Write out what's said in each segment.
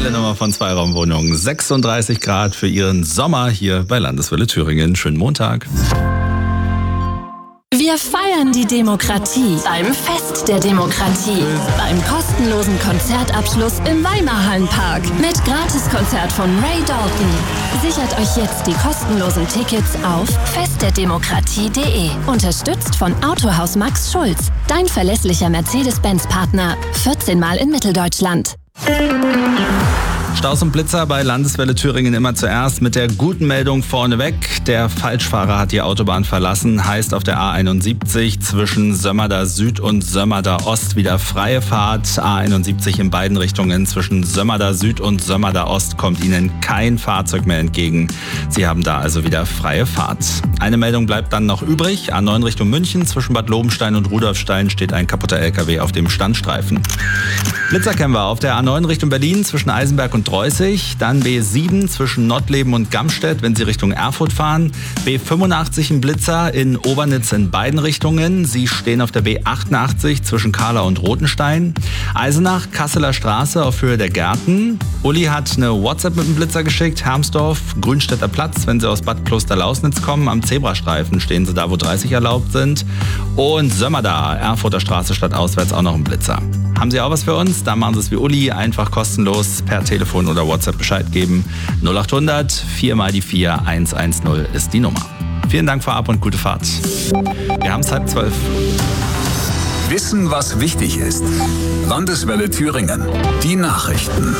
Aktuelle Nummer von Zweiraumwohnungen. 36 Grad für Ihren Sommer hier bei Landeswelle Thüringen. Schönen Montag. Wir feiern die Demokratie beim Fest der Demokratie. Beim kostenlosen Konzertabschluss im Weimarhallenpark. Mit Gratiskonzert von Ray Dalton. Sichert euch jetzt die kostenlosen Tickets auf festderdemokratie.de. Unterstützt von Autohaus Max Schulz. Dein verlässlicher Mercedes-Benz-Partner. 14 Mal in Mitteldeutschland. Staus und Blitzer bei Landeswelle Thüringen immer zuerst mit der guten Meldung vorneweg. Der Falschfahrer hat die Autobahn verlassen, heißt auf der A71 zwischen Sömmerda Süd und Sömmerda Ost wieder freie Fahrt. A71 in beiden Richtungen zwischen Sömmerda Süd und Sömmerda Ost kommt Ihnen kein Fahrzeug mehr entgegen. Sie haben da also wieder freie Fahrt. Eine Meldung bleibt dann noch übrig. A9 Richtung München zwischen Bad Lobenstein und Rudolfstein steht ein kaputter LKW auf dem Standstreifen. Blitzer kennen wir auf der A9 Richtung Berlin zwischen Eisenberg und Dreußig, dann B7 zwischen Nottleben und Gamstedt, wenn Sie Richtung Erfurt fahren, B85 ein Blitzer in Obernitz in beiden Richtungen, Sie stehen auf der B88 zwischen Kahla und Rothenstein, Eisenach, Kasseler Straße auf Höhe der Gärten, Uli hat eine WhatsApp mit einem Blitzer geschickt, Hermsdorf, Grünstädter Platz, wenn Sie aus Bad Klosterlausnitz kommen, am Zebrastreifen stehen Sie da, wo 30 erlaubt sind, und Sömmerda, Erfurter Straße statt auswärts auch noch ein Blitzer. Haben Sie auch was für uns? Dann machen Sie es wie Uli, einfach kostenlos per Telefon oder WhatsApp Bescheid geben. 0800 4 mal die 4 110 ist die Nummer. Vielen Dank vorab und gute Fahrt. Wir haben es 11:30. Wissen, was wichtig ist. Landeswelle Thüringen. Die Nachrichten.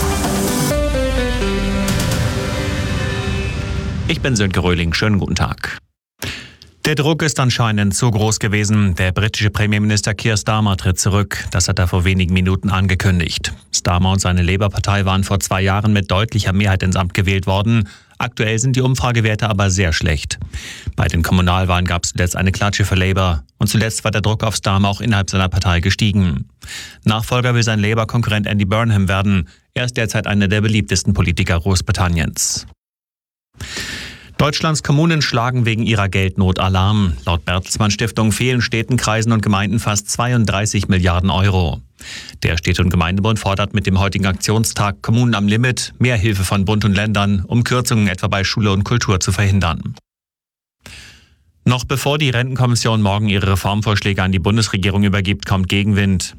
Ich bin Sönke Röhling. Schönen guten Tag. Der Druck ist anscheinend zu groß gewesen. Der britische Premierminister Keir Starmer tritt zurück. Das hat er vor wenigen Minuten angekündigt. Starmer und seine Labour-Partei waren vor 2 Jahren mit deutlicher Mehrheit ins Amt gewählt worden. Aktuell sind die Umfragewerte aber sehr schlecht. Bei den Kommunalwahlen gab es zuletzt eine Klatsche für Labour. Und zuletzt war der Druck auf Starmer auch innerhalb seiner Partei gestiegen. Nachfolger will sein Labour-Konkurrent Andy Burnham werden. Er ist derzeit einer der beliebtesten Politiker Großbritanniens. Deutschlands Kommunen schlagen wegen ihrer Geldnot Alarm. Laut Bertelsmann Stiftung fehlen Städten, Kreisen und Gemeinden fast 32 Milliarden Euro. Der Städte- und Gemeindebund fordert mit dem heutigen Aktionstag Kommunen am Limit mehr Hilfe von Bund und Ländern, um Kürzungen etwa bei Schule und Kultur zu verhindern. Noch bevor die Rentenkommission morgen ihre Reformvorschläge an die Bundesregierung übergibt, kommt Gegenwind.